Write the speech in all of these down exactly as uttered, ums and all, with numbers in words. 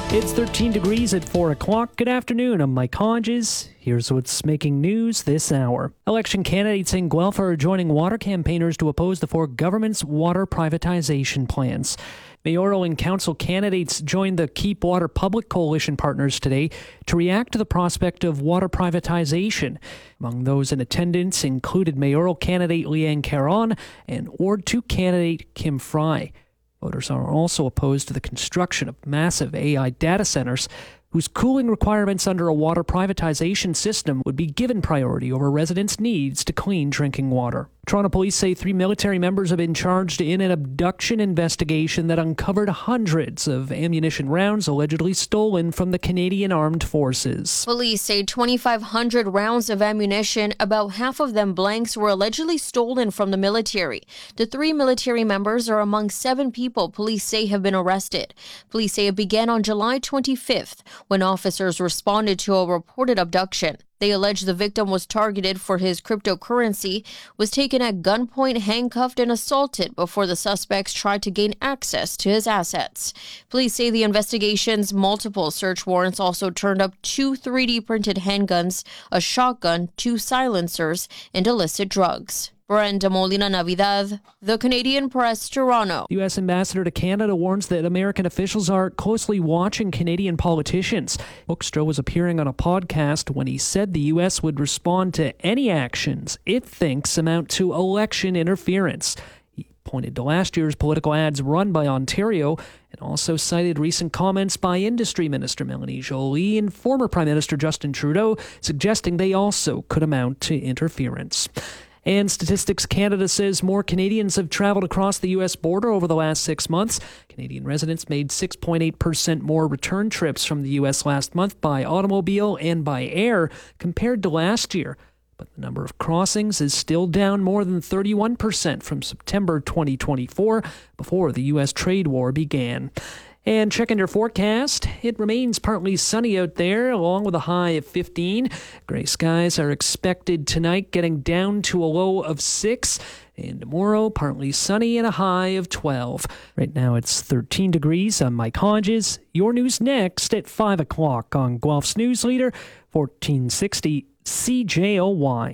It's thirteen degrees at four o'clock. Good afternoon, I'm Mike Hodges. Here's what's making news this hour. Election candidates in Guelph are joining water campaigners to oppose the Ford government's water privatization plans. Mayoral and council candidates joined the Keep Water Public Coalition partners today to react to the prospect of water privatization. Among those in attendance included mayoral candidate Leanne Caron and Ward two candidate Kim Fry. Voters are also opposed to the construction of massive A I data centers whose cooling requirements under a water privatization system would be given priority over residents' needs to clean drinking water. Toronto police say three military members have been charged in an abduction investigation that uncovered hundreds of ammunition rounds allegedly stolen from the Canadian Armed Forces. Police say twenty-five hundred rounds of ammunition, about half of them blanks, were allegedly stolen from the military. The three military members are among seven people police say have been arrested. Police say it began on July twenty-fifth when officers responded to a reported abduction. They allege the victim was targeted for his cryptocurrency, was taken at gunpoint, handcuffed, and assaulted before the suspects tried to gain access to his assets. Police say the investigation's multiple search warrants also turned up two three D printed handguns, a shotgun, two silencers, and illicit drugs. Brenda Molina Navidad, The Canadian Press, Toronto. U S Ambassador to Canada warns that American officials are closely watching Canadian politicians. Hoekstra was appearing on a podcast when he said the U S would respond to any actions it thinks amount to election interference. He pointed to last year's political ads run by Ontario and also cited recent comments by Industry Minister Melanie Joly and former Prime Minister Justin Trudeau, suggesting they also could amount to interference. And Statistics Canada says more Canadians have traveled across the U S border over the last six months. Canadian residents made six point eight percent more return trips from the U S last month by automobile and by air compared to last year. But the number of crossings is still down more than thirty-one percent from September twenty twenty-four, before the U S trade war began. And checking your forecast, it remains partly sunny out there, along with a high of fifteen. Gray skies are expected tonight, getting down to a low of six. And tomorrow, partly sunny and a high of twelve. Right now, it's thirteen degrees. I'm Mike Hodges. Your news next at five o'clock on Guelph's News Leader, fourteen sixty C J O Y.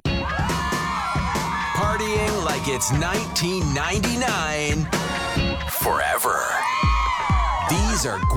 Partying like it's nineteen ninety-nine forever. These are